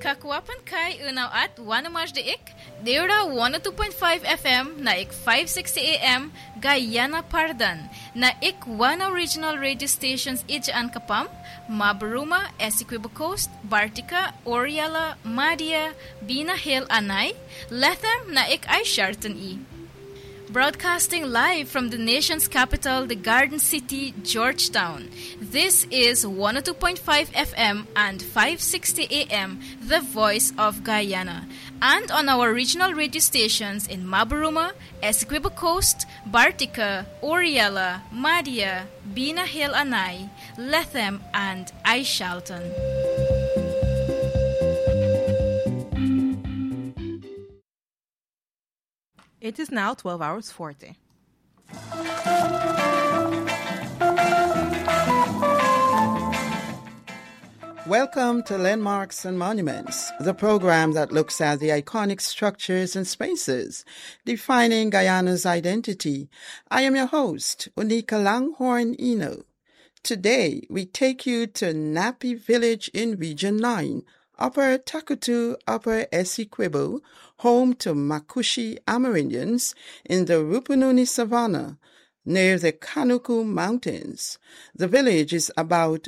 Kakwapan kai unaw at wanamaj de ik, deura 102.5 FM na ik 560 AM Guyana Pardan, na ik wana regional radio stations ijaan kapam, Mabaruma, Essequibo Coast, Bartica, Oriala, Madia, Bina Hill Anay, Lethem na ik ay Sharton E. Broadcasting live from the nation's capital, the Garden City, Georgetown. This is 102.5 FM and 560 AM, the voice of Guyana. And on our regional radio stations in Mabaruma, Essequibo Coast, Bartica, Oriala, Madia, Bina Hill Anay, Lethem, and Aishalton. It is now 12 hours 40. Welcome to Landmarks and Monuments, the program that looks at the iconic structures and spaces defining Guyana's identity. I am your host, Unika Langhorn Eno. Today, we take you to Napi Village in Region 9, Upper Takutu, Upper Essequibo, home to Makushi Amerindians in the Rupununi Savannah, near the Kanuku Mountains. The village is about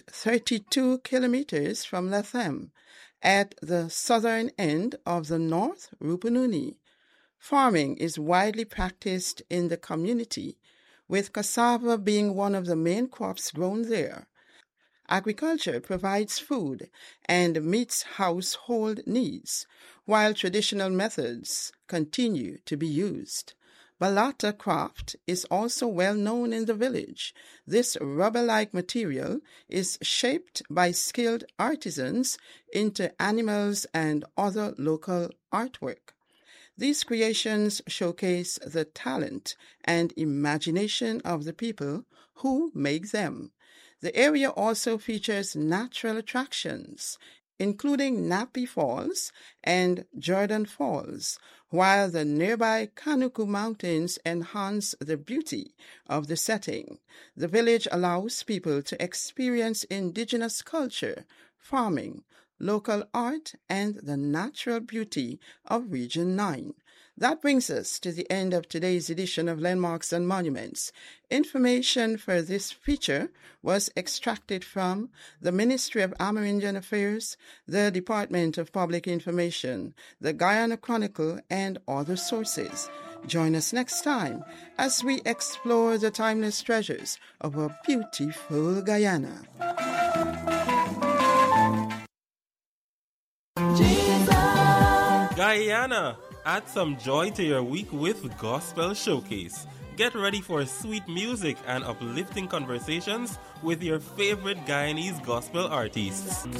32 kilometers from Lethem, at the southern end of the North Rupununi. Farming is widely practiced in the community, with cassava being one of the main crops grown there. Agriculture provides food and meets household needs, while traditional methods continue to be used. Balata craft is also well known in the village. This rubber-like material is shaped by skilled artisans into animals and other local artwork. These creations showcase the talent and imagination of the people who make them. The area also features natural attractions, including Napi Falls and Jordan Falls, while the nearby Kanuku Mountains enhance the beauty of the setting. The village allows people to experience indigenous culture, farming, local art, and the natural beauty of Region 9. That brings us to the end of today's edition of Landmarks and Monuments. Information for this feature was extracted from the Ministry of Amerindian Affairs, the Department of Public Information, the Guyana Chronicle, and other sources. Join us next time as we explore the timeless treasures of our beautiful Guyana. Guyana, add some joy to your week with Gospel Showcase. Get ready for sweet music and uplifting conversations with your favorite Guyanese gospel artists.